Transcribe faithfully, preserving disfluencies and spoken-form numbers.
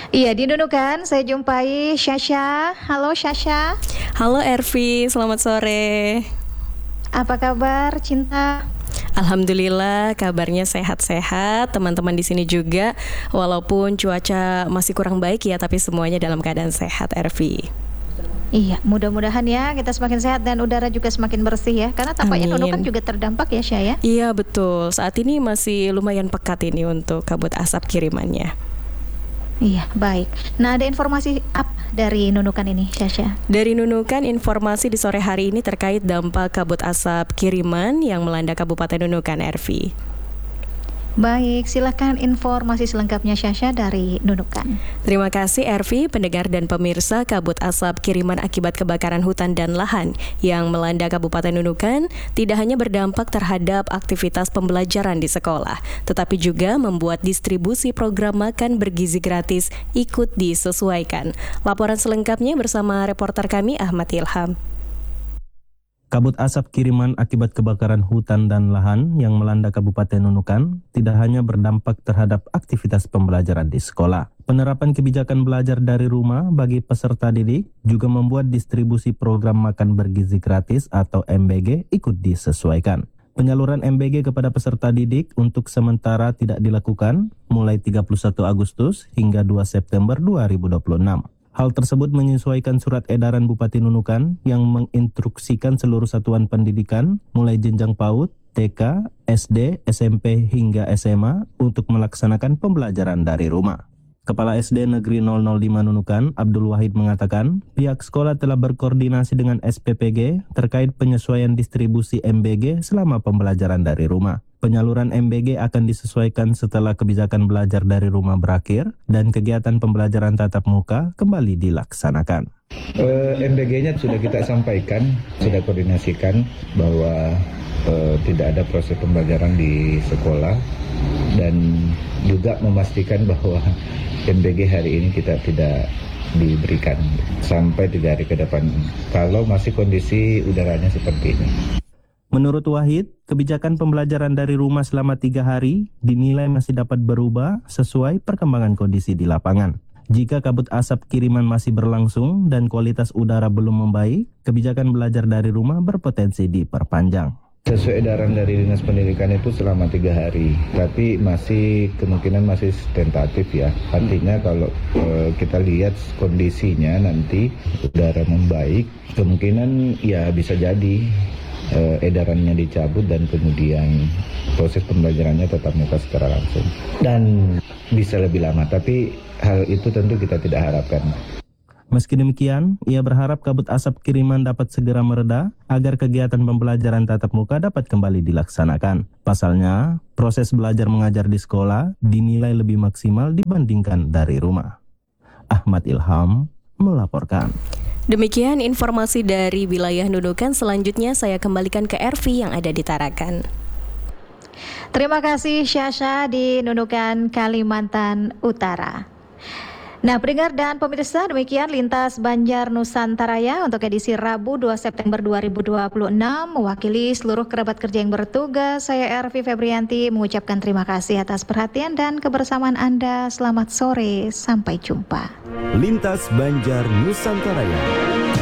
Iya, di Nunukan saya jumpai Syasha. Halo Syasha. Halo Ervi, selamat sore. Apa kabar, Cinta? Alhamdulillah kabarnya sehat-sehat. Teman-teman di sini juga, walaupun cuaca masih kurang baik ya, tapi semuanya dalam keadaan sehat, Ervi. Iya, mudah-mudahan ya kita semakin sehat dan udara juga semakin bersih ya. Karena tampaknya Nunukan juga terdampak ya, Syah ya. Iya betul. Saat ini masih lumayan pekat ini untuk kabut asap kirimannya. Iya, baik. Nah, ada informasi apa dari Nunukan ini, Syasha? Dari Nunukan, informasi di sore hari ini terkait dampak kabut asap kiriman yang melanda Kabupaten Nunukan, Ervi. Baik, silakan informasi selengkapnya Syasha dari Nunukan. Terima kasih Ervi, pendengar dan pemirsa. Kabut asap kiriman akibat kebakaran hutan dan lahan yang melanda Kabupaten Nunukan tidak hanya berdampak terhadap aktivitas pembelajaran di sekolah, tetapi juga membuat distribusi program makan bergizi gratis ikut disesuaikan. Laporan selengkapnya bersama reporter kami Ahmad Ilham. Kabut asap kiriman akibat kebakaran hutan dan lahan yang melanda Kabupaten Nunukan tidak hanya berdampak terhadap aktivitas pembelajaran di sekolah. Penerapan kebijakan belajar dari rumah bagi peserta didik juga membuat distribusi program makan bergizi gratis atau M B G ikut disesuaikan. Penyaluran M B G kepada peserta didik untuk sementara tidak dilakukan mulai tiga puluh satu Agustus hingga dua September dua ribu dua puluh enam. Hal tersebut menyesuaikan surat edaran Bupati Nunukan yang menginstruksikan seluruh satuan pendidikan mulai jenjang PAUD, T K, S D, S M P hingga S M A untuk melaksanakan pembelajaran dari rumah. Kepala S D Negeri nol nol lima Nunukan, Abdul Wahid mengatakan, pihak sekolah telah berkoordinasi dengan S P P G terkait penyesuaian distribusi M B G selama pembelajaran dari rumah. Penyaluran M B G akan disesuaikan setelah kebijakan belajar dari rumah berakhir dan kegiatan pembelajaran tatap muka kembali dilaksanakan. Uh, M B G-nya sudah kita sampaikan, sudah koordinasikan bahwa uh, tidak ada proses pembelajaran di sekolah dan juga memastikan bahwa M B G hari ini kita tidak diberikan sampai tiga hari ke depan kalau masih kondisi udaranya seperti ini. Menurut Wahid, kebijakan pembelajaran dari rumah selama tiga hari dinilai masih dapat berubah sesuai perkembangan kondisi di lapangan. Jika kabut asap kiriman masih berlangsung dan kualitas udara belum membaik, kebijakan belajar dari rumah berpotensi diperpanjang. Sesuai edaran dari Dinas Pendidikan itu selama tiga hari, tapi masih kemungkinan masih tentatif ya. Artinya kalau e, kita lihat kondisinya nanti udara membaik, kemungkinan ya bisa jadi Uh, edarannya dicabut dan kemudian proses pembelajarannya tetap muka secara langsung dan bisa lebih lama, tapi hal itu tentu kita tidak harapkan. Meski demikian, ia berharap kabut asap kiriman dapat segera mereda agar kegiatan pembelajaran tatap muka dapat kembali dilaksanakan. Pasalnya, proses belajar mengajar di sekolah dinilai lebih maksimal dibandingkan dari rumah. Ahmad Ilham melaporkan. Demikian informasi dari wilayah Nunukan. Selanjutnya saya kembalikan ke Ervi yang ada di Tarakan. Terima kasih Syasha di Nunukan, Kalimantan Utara. Nah, pendengar dan pemirsa, demikian Lintas Banjar Nusantara ya untuk edisi Rabu dua September dua ribu dua puluh enam. Mewakili seluruh kerabat kerja yang bertugas, saya Ervi Febrianti mengucapkan terima kasih atas perhatian dan kebersamaan Anda. Selamat sore, sampai jumpa. Lintas Banjar Nusantara.